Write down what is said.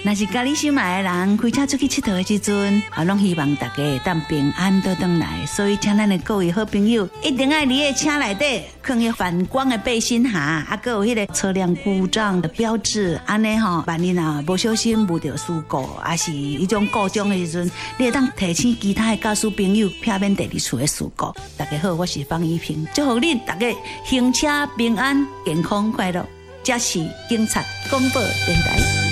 若是家里心爱的人开车出去佚佗的时阵，拢希望大家会当平安倒转来。所以，请咱的各位好朋友一定要伫个车内底放迄反光的背心鞋，还有迄个车辆故障的标志，安尼吼，万一啊无小心遇到事故，还是迄种故障的时阵，你会当提醒其他的驾驶朋友，避免第二次的事故。大家好，我是方怡萍，祝福恁大家行车平安、健康快乐。这是警察广播电台。